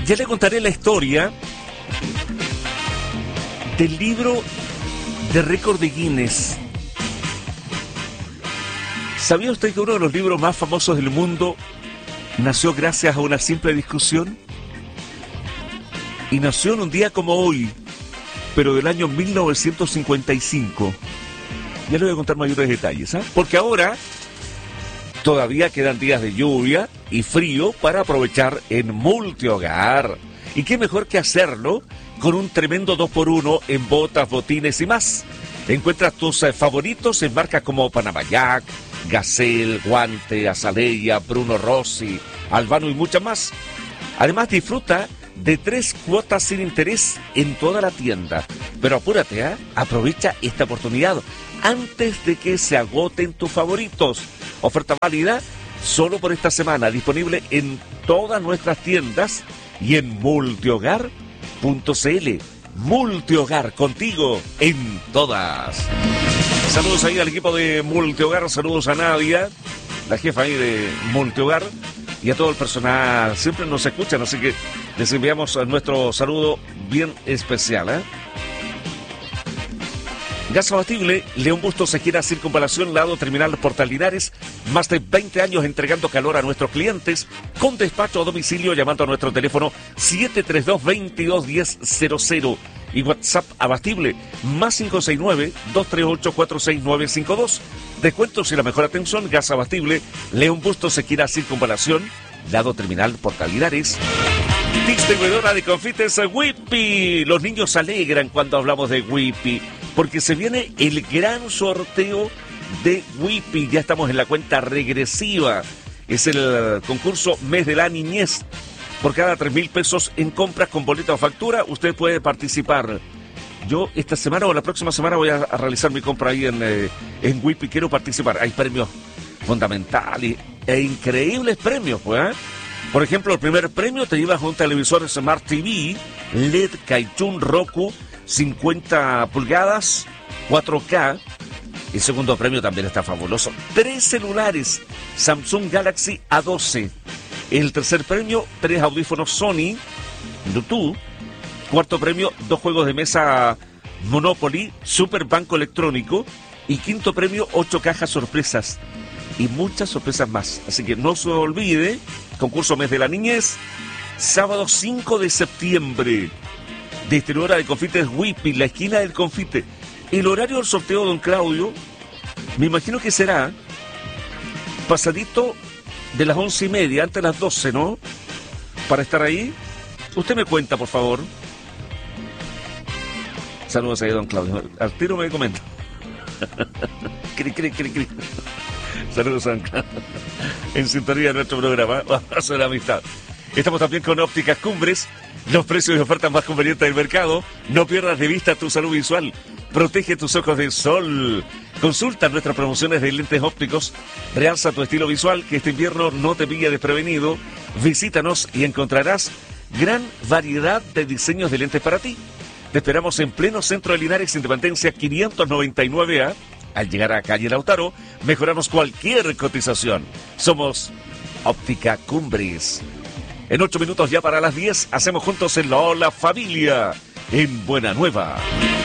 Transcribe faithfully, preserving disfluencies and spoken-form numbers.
Ya le contaré la historia del libro de récord de Guinness. ¿Sabía usted que uno de los libros más famosos del mundo nació gracias a una simple discusión? Y nació en un día como hoy, pero del año mil novecientos cincuenta y cinco. Ya le voy a contar mayores detalles, ¿ah? ¿eh? Porque ahora todavía quedan días de lluvia y frío para aprovechar en Multihogar. Y qué mejor que hacerlo con un tremendo dos por uno en botas, botines y más. Encuentras tus eh, favoritos en marcas como Panama Jack, Gazelle, Guante, Azaleia, Bruno Rossi, Albano y muchas más. Además disfruta de tres cuotas sin interés en toda la tienda. Pero apúrate, ¿eh? Aprovecha esta oportunidad antes de que se agoten tus favoritos. Oferta válida solo por esta semana, disponible en todas nuestras tiendas y en multihogar punto cl. Multihogar, contigo en todas. Saludos ahí al equipo de Multihogar, saludos a Nadia, la jefa ahí de Multihogar, y a todo el personal. Siempre nos escuchan, así que les enviamos nuestro saludo bien especial, ¿eh? Gas abatible, León Bustos Sequera Circunvalación, lado Terminal Portal Linares. Más de veinte años entregando calor a nuestros clientes con despacho a domicilio llamando a nuestro teléfono siete tres dos, veintidós diez cero cero y WhatsApp abatible más cinco seis nueve, dos tres ocho, cuatro seis nueve cinco dos. Descuentos y la mejor atención. Gas abatible, León Bustos Sequera Circunvalación, lado Terminal Portal Linares. Distribuidora de confites Whippy. Los niños se alegran cuando hablamos de Whippy, porque se viene el gran sorteo de Whippy. Ya estamos en la cuenta regresiva. Es el concurso Mes de la Niñez. Por cada tres mil pesos en compras con boleto o factura, usted puede participar. Yo esta semana o la próxima semana voy a, a realizar mi compra ahí en, eh, en Whippy. Quiero participar. Hay premios fundamentales e increíbles premios, pues, ¿eh? Por ejemplo, el primer premio te llevas un televisor Smart T V L E D Kaichun Roku cincuenta pulgadas, cuatro K. El segundo premio también está fabuloso. Tres celulares Samsung Galaxy A doce. El tercer premio, tres audífonos Sony Bluetooth. Cuarto premio, dos juegos de mesa Monopoly Super Banco Electrónico. Y quinto premio, ocho cajas sorpresas. Y muchas sorpresas más. Así que no se olvide, concurso Mes de la Niñez, sábado cinco de septiembre. Distribuidora de confites Whippy, la esquina del confite. El horario del sorteo, don Claudio, me imagino que será pasadito de las once y media, antes de las doce, ¿no? Para estar ahí. Usted me cuenta, por favor. Saludos ahí, don Claudio. Al tiro me comenta. Cri, cri, cri, cri. Saludos, don Claudio. En sintonía de nuestro programa. Abrazo de la amistad. Estamos también con Ópticas Cumbres. Los precios y ofertas más convenientes del mercado. No pierdas de vista tu salud visual. Protege tus ojos del sol. Consulta nuestras promociones de lentes ópticos. Realza tu estilo visual, que este invierno no te pille desprevenido. Visítanos y encontrarás gran variedad de diseños de lentes para ti. Te esperamos en pleno centro de Linares, Independencia quinientos noventa y nueve A. Al llegar a calle Lautaro, mejoramos cualquier cotización. Somos Óptica Cumbres. En ocho minutos ya para las diez, hacemos juntos en la Hola Familia, en Buena Nueva.